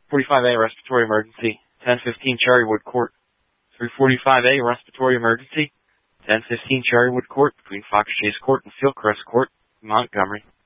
45A respiratory emergency, 1015 Cherrywood Court. 345A respiratory emergency, 1015 Cherrywood Court between Fox Chase Court and Fieldcrest Court, Montgomery.